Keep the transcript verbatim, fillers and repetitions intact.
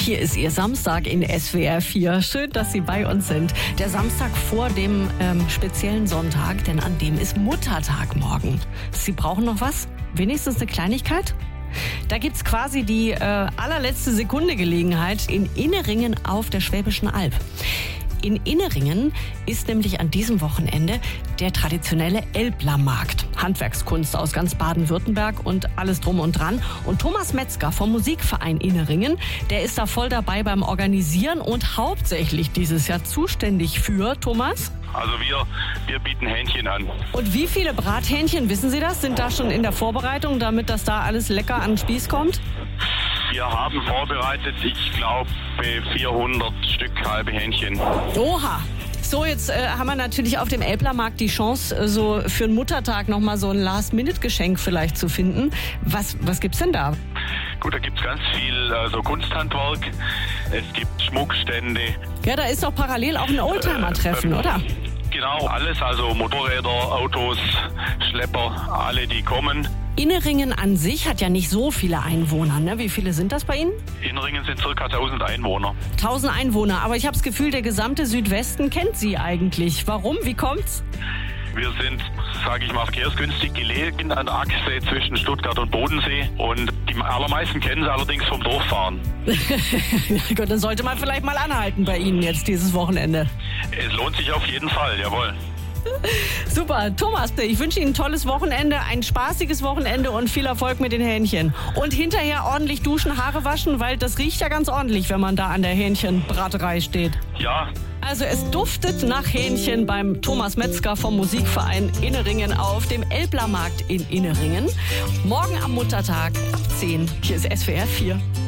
Hier ist Ihr Samstag in S W R vier. Schön, dass Sie bei uns sind. Der Samstag vor dem ähm, speziellen Sonntag, denn an dem ist Muttertag morgen. Sie brauchen noch was? Wenigstens eine Kleinigkeit? Da gibt's quasi die äh, allerletzte Sekunde Gelegenheit in Inneringen auf der Schwäbischen Alb. In Inneringen ist nämlich an diesem Wochenende der traditionelle Elblermarkt. Handwerkskunst aus ganz Baden-Württemberg und alles drum und dran. Und Thomas Metzger vom Musikverein Inneringen, der ist da voll dabei beim Organisieren und hauptsächlich dieses Jahr zuständig für, Thomas? Also wir, wir bieten Hähnchen an. Und wie viele Brathähnchen, wissen Sie das, sind da schon in der Vorbereitung, damit das da alles lecker an den Spieß kommt? Wir haben vorbereitet, ich glaube, vierhundert Stück halbe Hähnchen. Oha! So, jetzt äh, haben wir natürlich auf dem Elblermarkt die Chance, äh, so für den Muttertag nochmal so ein Last-Minute-Geschenk vielleicht zu finden. Was, was gibt's denn da? Gut, da gibt's ganz viel äh, so Kunsthandwerk. Es gibt Schmuckstände. Ja, da ist doch parallel auch ein Oldtimer-Treffen, äh, äh, oder? Genau, alles, also Motorräder, Autos, Schlepper, alle, die kommen. Inneringen an sich hat ja nicht so viele Einwohner, ne? Wie viele sind das bei Ihnen? Inneringen sind ca. tausend Einwohner. tausend Einwohner, aber ich habe das Gefühl, der gesamte Südwesten kennt Sie eigentlich. Warum? Wie kommt's? Wir sind, sage ich mal, verkehrsgünstig gelegen an der Achse zwischen Stuttgart und Bodensee. Und die allermeisten kennen sie allerdings vom Dorffahren. Ja gut, dann sollte man vielleicht mal anhalten bei Ihnen jetzt dieses Wochenende. Es lohnt sich auf jeden Fall, jawohl. Super, Thomas, ich wünsche Ihnen ein tolles Wochenende, ein spaßiges Wochenende und viel Erfolg mit den Hähnchen. Und hinterher ordentlich duschen, Haare waschen, weil das riecht ja ganz ordentlich, wenn man da an der Hähnchenbraterei steht. Ja. Also es duftet nach Hähnchen beim Thomas Metzger vom Musikverein Inneringen auf dem Elblermarkt in Inneringen. Morgen am Muttertag ab zehn. Hier ist S W R vier.